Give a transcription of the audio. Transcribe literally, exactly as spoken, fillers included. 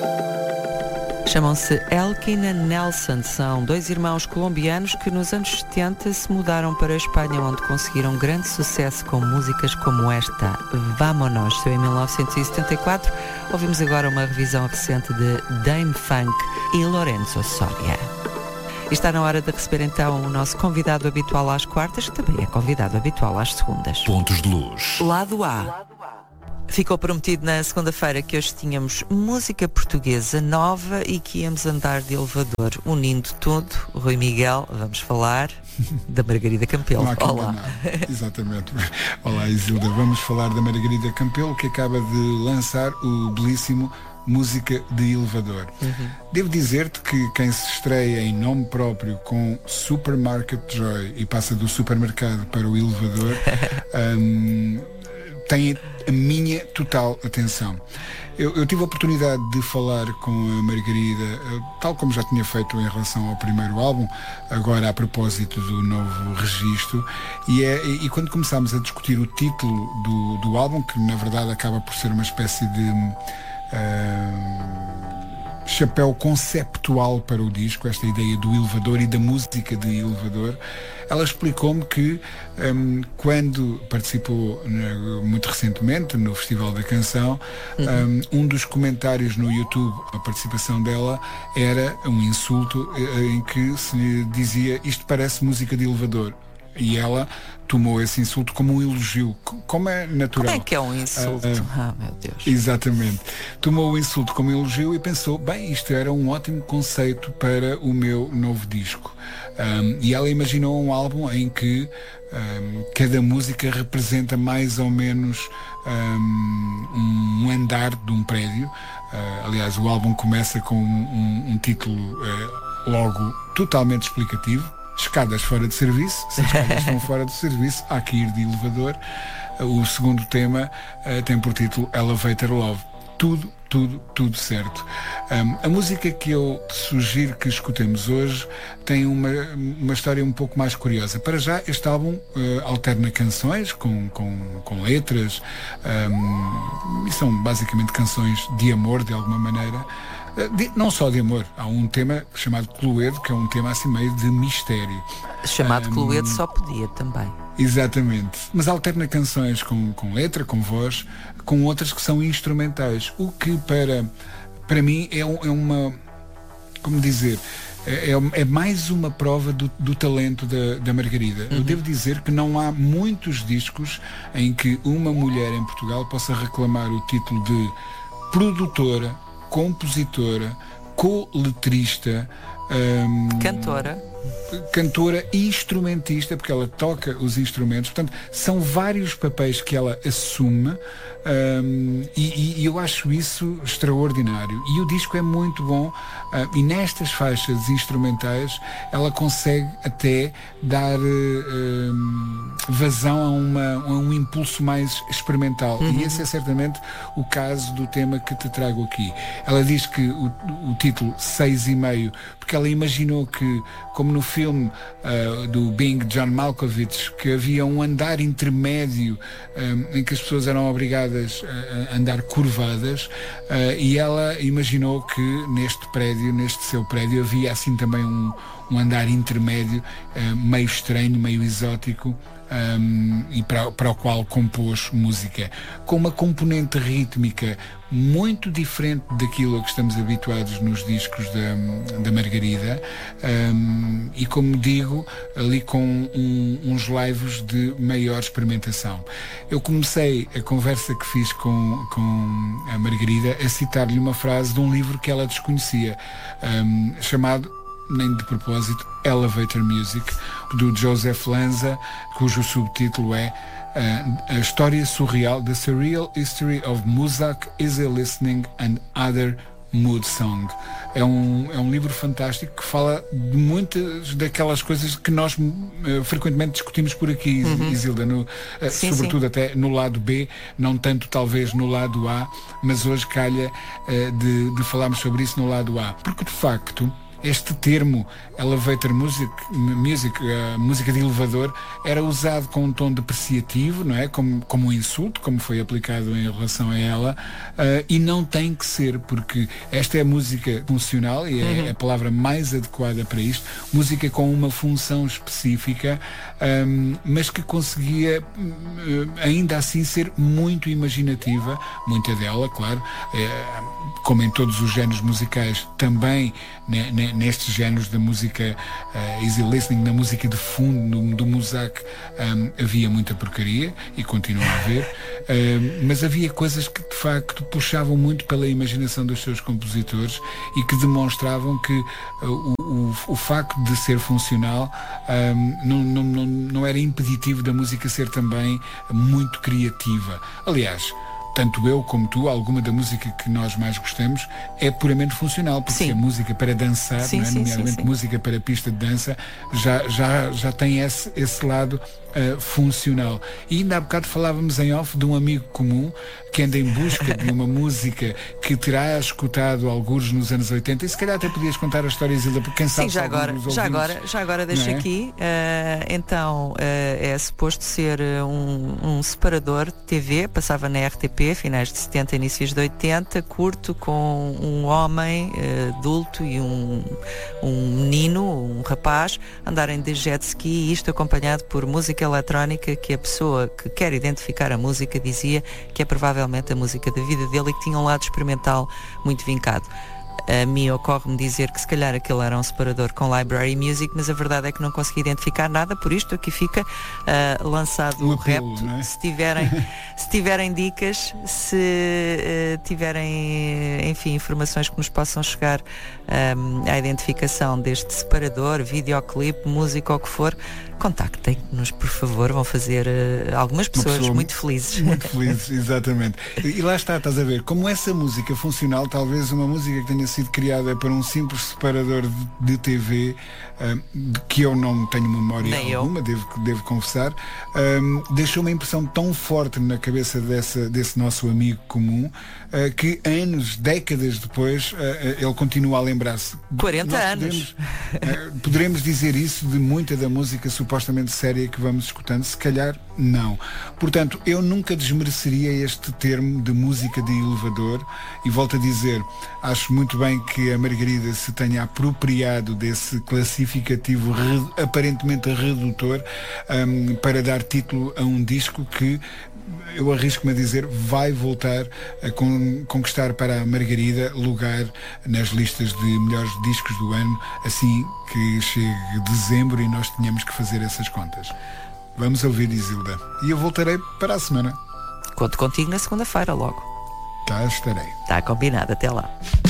Chamam-se Elkin e Nelson, são dois irmãos colombianos que nos anos setenta se mudaram para a Espanha, onde conseguiram grande sucesso com músicas como esta, Vámonos, em mil novecentos e setenta e quatro. Ouvimos agora uma revisão recente de Dame Funk e Lorenzo Soria. E está na hora de receber então o nosso convidado habitual às quartas, que também é convidado habitual às segundas. Pontos de Luz. Lado A. Ficou prometido na segunda-feira que hoje tínhamos música portuguesa nova e que íamos andar de elevador, unindo tudo. Rui Miguel, vamos falar da Margarida Campelo. Olá. Exatamente. Olá, Isilda. Vamos falar da Margarida Campelo, que acaba de lançar o belíssimo Música de Elevador. Uhum. Devo dizer-te que quem se estreia em nome próprio com Supermarket Joy e passa do supermercado para o elevador um, tem a minha total atenção. Eu, eu tive a oportunidade de falar com a Margarida, tal como já tinha feito em relação ao primeiro álbum, agora a propósito do novo registro, e, é, e quando começámos a discutir o título do, do álbum, que na verdade acaba por ser uma espécie de uh, chapéu conceptual para o disco, esta ideia do elevador e da música de elevador, ela explicou-me que um, quando participou muito recentemente no Festival da Canção, uhum. um, um dos comentários no YouTube, a participação dela, era um insulto em que se lhe dizia: isto parece música de elevador. E ela tomou esse insulto como um elogio, como é natural. Como é que é um insulto? Uh, uh, ah, meu Deus. Exatamente. Tomou o insulto como um elogio e pensou: bem, isto era um ótimo conceito para o meu novo disco. Um, e ela imaginou um álbum em que um, cada música representa mais ou menos um, um andar de um prédio. Uh, aliás, o álbum começa com um, um título uh, logo totalmente explicativo: escadas fora de serviço. Se as escadas estão fora de serviço, há que ir de elevador. O segundo tema uh, tem por título Elevator Love. Tudo, tudo, tudo certo. Um, a música que eu sugiro que escutemos hoje tem uma, uma história um pouco mais curiosa. Para já, este álbum uh, alterna canções com, com, com letras, um, e são basicamente canções de amor, de alguma maneira. De, não só de amor, há um tema chamado Cluedo, que é um tema assim meio de mistério. Chamado um, Cluedo só podia também. Exatamente. Mas alterna canções com, com letra, com voz, com outras que são instrumentais. O que para, para mim é, um, é uma, como dizer, é, é mais uma prova do, do talento da, da Margarida. Uhum. Eu devo dizer que não há muitos discos em que uma mulher em Portugal possa reclamar o título de produtora, compositora, co-letrista, um, cantora. cantora e instrumentista, porque ela toca os instrumentos. Portanto, são vários papéis que ela assume, um, e, e eu acho isso extraordinário. E o disco é muito bom, uh, e nestas faixas instrumentais ela consegue até dar uh, vazão a, uma, a um impulso mais experimental. Uhum. E esse é certamente o caso do tema que te trago aqui. Ela diz que o, o título seis e meio, porque ela imaginou que, como no filme uh, do Being John Malkovich, que havia um andar intermédio um, em que as pessoas eram obrigadas a andar curvadas, uh, e ela imaginou que neste prédio, neste seu prédio, havia assim também um, um andar intermédio, uh, meio estranho, meio exótico, um, e para, para o qual compôs música com uma componente rítmica muito diferente daquilo a que estamos habituados nos discos da, da Margarida, um, e, como digo, ali com um, uns lives de maior experimentação. Eu comecei a conversa que fiz com, com a Margarida a citar-lhe uma frase de um livro que ela desconhecia, um, chamado, nem de propósito, Elevator Music, do Joseph Lanza, cujo subtítulo é uh, A História Surreal, The Surreal History of Muzak, Easy Listening and Other Mood Song. É um, é um livro fantástico que fala de muitas daquelas coisas que nós uh, frequentemente discutimos por aqui, uhum. Isilda, no, uh, sim, sobretudo sim. Até no lado B, não tanto talvez no lado A, mas hoje calha uh, de, de falarmos sobre isso no lado A, porque de facto este termo elevator music, music uh, música de elevador, era usado com um tom depreciativo, não é? Como, como um insulto, como foi aplicado em relação a ela, uh, e não tem que ser, porque esta é a música funcional e é uhum. a palavra mais adequada para isto, música com uma função específica, um, mas que conseguia uh, ainda assim ser muito imaginativa, muita dela, claro, uh, como em todos os géneros musicais, também né, nestes géneros da música uh, easy listening, na música de fundo, no, do Muzak, um, havia muita porcaria e continua a haver, uh, mas havia coisas que de facto puxavam muito pela imaginação dos seus compositores e que demonstravam que uh, o, o, o facto de ser funcional um, não, não, não, não era impeditivo da música ser também muito criativa. Aliás, tanto eu como tu, alguma da música que nós mais gostamos é puramente funcional, porque sim. é música para dançar, sim, não é? sim, Nomeadamente sim, sim. música para pista de dança, já, já, já tem esse, esse lado uh, funcional. E ainda há bocado falávamos em off de um amigo comum que anda em busca de uma música que terá escutado alguns nos anos oitenta, e se calhar até podias contar a história, Isilda, porque quem sabe sim, já agora, já agora, já agora deixo é? aqui, uh, então uh, é suposto ser um, um separador de T V, passava na R T P, finais de setenta, inícios de oitenta, curto, com um homem uh, adulto e um, um menino, um rapaz, andarem de jet ski, e isto acompanhado por música eletrónica, que a pessoa que quer identificar a música dizia que é provavelmente a música da vida dele e que tinha um lado experimental muito vincado. A mim ocorre-me dizer que se calhar aquele era um separador com library music, mas a verdade é que não consegui identificar nada, por isto aqui fica uh, lançado o repto. É? Se tiverem, se tiverem dicas, se uh, tiverem, enfim, informações que nos possam chegar um, à identificação deste separador, videoclipe, música ou o que for, contactem-nos, por favor, vão fazer uh, algumas pessoas pessoa muito felizes. Muito felizes, exatamente. E, e lá está, estás a ver, como essa música funcional, talvez uma música que tenha sido criada para um simples separador de, de T V, um, de que eu não tenho memória Nem alguma, devo, devo confessar, um, deixou uma impressão tão forte na cabeça dessa, desse nosso amigo comum, uh, que anos, décadas depois, uh, ele continua a lembrar-se. quarenta anos. Podemos, uh, poderemos dizer isso de muita da música supostamente séria que vamos escutando? Se calhar não. Portanto, eu nunca desmereceria este termo de música de elevador, e volto a dizer, acho muito bem que a Margarida se tenha apropriado desse classificativo re, aparentemente redutor, um, para dar título a um disco que eu arrisco-me a dizer vai voltar a con- conquistar para a Margarida lugar nas listas de melhores discos do ano, assim que chegue dezembro e nós tenhamos que fazer essas contas. Vamos ouvir, Isilda, e eu voltarei para a semana. Conto contigo na segunda-feira logo. Cá estarei. Está combinado, até lá.